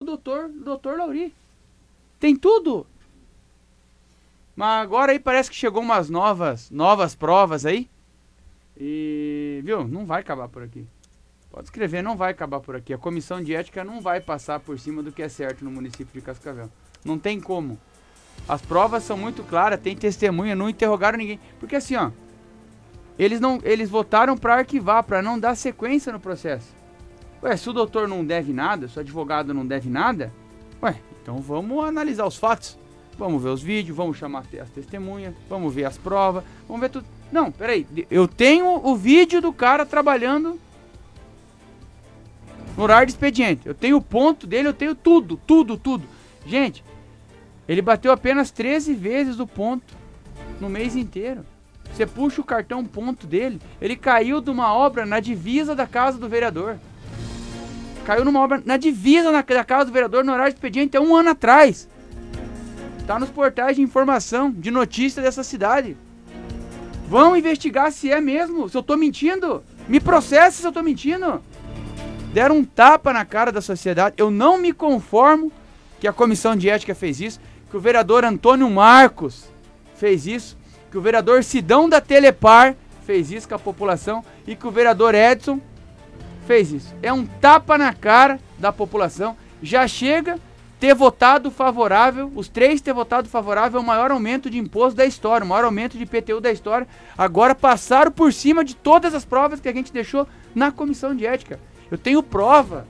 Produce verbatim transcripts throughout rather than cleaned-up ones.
doutor, doutor Lauri. Tem tudo. Mas agora aí parece que chegou umas novas, novas provas aí. E, viu, não vai acabar por aqui. Pode escrever, não vai acabar por aqui. A comissão de ética não vai passar por cima do que é certo no município de Cascavel. Não tem como. As provas são muito claras, tem testemunha, não interrogaram ninguém. Porque assim, ó, eles, não, eles votaram para arquivar, para não dar sequência no processo. Ué, se o doutor não deve nada, se o advogado não deve nada, ué, então vamos analisar os fatos. Vamos ver os vídeos, vamos chamar as testemunhas, vamos ver as provas, vamos ver tudo. Não, peraí, eu tenho o vídeo do cara trabalhando no horário de expediente. Eu tenho o ponto dele, eu tenho tudo, tudo, tudo. Gente, ele bateu apenas treze vezes o ponto no mês inteiro. Você puxa o cartão ponto dele, ele caiu de uma obra na divisa da casa do vereador. Caiu numa obra na divisa na, da casa do vereador no horário de expediente há um ano atrás. Tá nos portais de informação, de notícia dessa cidade. Vão investigar se é mesmo, se eu tô mentindo. Me processe se eu tô mentindo. Deram um tapa na cara da sociedade. Eu não me conformo que a comissão de ética fez isso, que o vereador Antônio Marcos fez isso, que o vereador Sidão da Telepar fez isso com a população e que o vereador Edson fez isso. É um tapa na cara da população. Já chega ter votado favorável, os três ter votado favorável ao maior aumento de imposto da história, o maior aumento de I P T U da história. Agora passaram por cima de todas as provas que a gente deixou na comissão de ética. Eu tenho prova,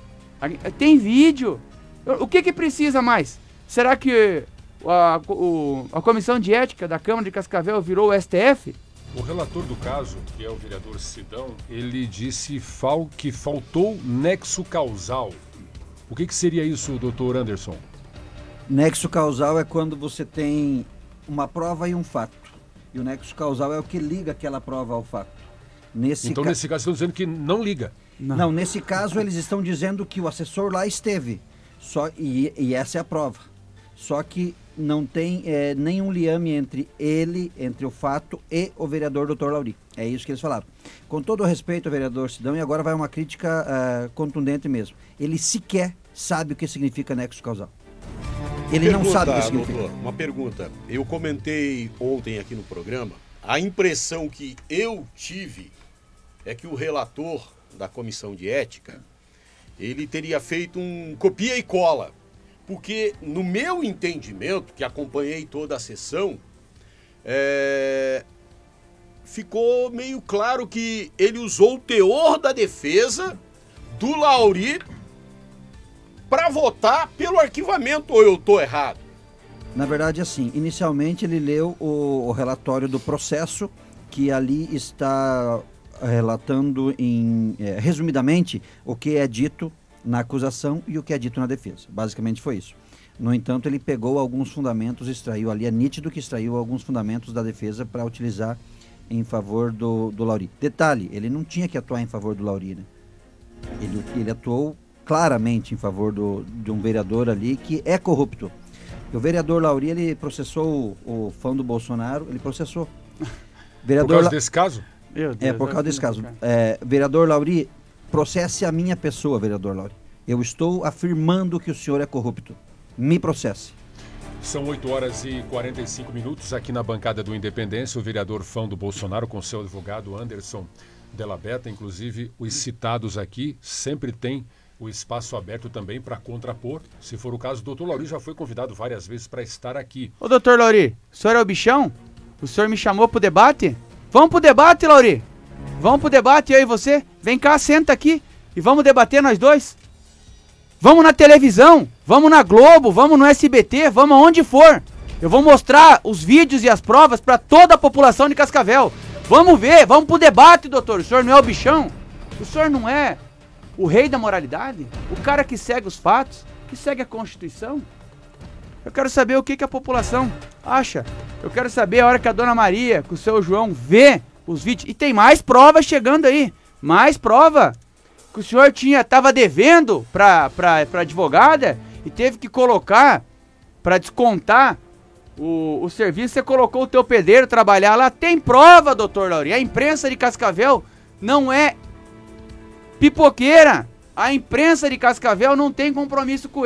tem vídeo. O que que precisa mais? Será que a, o, a comissão de ética da Câmara de Cascavel virou o S T F? O relator do caso, que é o vereador Sidão, ele disse fal, que faltou nexo causal. O que que seria isso, doutor Anderson? Nexo causal é quando você tem uma prova e um fato. E o nexo causal é o que liga aquela prova ao fato. Nesse então, ca... nesse caso, estão dizendo que não liga. Não. Não, nesse caso, eles estão dizendo que o assessor lá esteve. Só, e, e essa é a prova. Só que não tem é, nenhum liame entre ele, entre o fato e o vereador doutor Lauri. É isso que eles falaram. Com todo o respeito ao vereador Sidão, e agora vai uma crítica uh, contundente mesmo. Ele sequer sabe o que significa nexo causal. Ele pergunta, não sabe o que significa. Doutor, uma pergunta. Eu comentei ontem aqui no programa, a impressão que eu tive é que o relator da comissão de ética, ele teria feito um copia e cola. Porque no meu entendimento, que acompanhei toda a sessão, é... ficou meio claro que ele usou o teor da defesa do Lauri para votar pelo arquivamento, ou eu estou errado? Na verdade, assim, inicialmente ele leu o, o relatório do processo, que ali está relatando em, é, resumidamente, o que é dito na acusação e o que é dito na defesa. Basicamente foi isso. No entanto, ele pegou alguns fundamentos, extraiu ali, é nítido que extraiu alguns fundamentos da defesa para utilizar em favor do, do Lauri. Detalhe, ele não tinha que atuar em favor do Lauri, né? Ele, ele atuou claramente em favor do, de um vereador ali que é corrupto. O vereador Lauri, ele processou o, o fã do Bolsonaro, ele processou. Vereador por causa La... desse caso? Meu Deus, é, por causa desse caso. É, vereador Lauri, processe a minha pessoa, vereador Lauri. Eu estou afirmando que o senhor é corrupto. Me processe. São oito horas e quarenta e cinco minutos aqui na bancada do Independência, o vereador fã do Bolsonaro com seu advogado Anderson Della Beta. Inclusive, os citados aqui sempre têm o espaço aberto também para contrapor. Se for o caso, o doutor Lauri já foi convidado várias vezes para estar aqui. Ô, doutor Lauri, o senhor é o bichão? O senhor me chamou pro debate? Vamos pro debate, Lauri? Vamos pro debate, eu e você? Vem cá, senta aqui e vamos debater nós dois. Vamos na televisão, vamos na Globo, vamos no S B T, vamos aonde for. Eu vou mostrar os vídeos e as provas para toda a população de Cascavel. Vamos ver, vamos pro debate, doutor. O senhor não é o bichão? O senhor não é o rei da moralidade? O cara que segue os fatos, que segue a Constituição? Eu quero saber o que, que a população acha. Eu quero saber a hora que a dona Maria, que o seu João vê os vídeos. E tem mais provas chegando aí. Mais prova. Que o senhor tinha, estava devendo para para advogada e teve que colocar para descontar o, o serviço. Você colocou o teu pedreiro trabalhar lá. Tem prova, doutor Lauri. A imprensa de Cascavel não é pipoqueira. A imprensa de Cascavel não tem compromisso com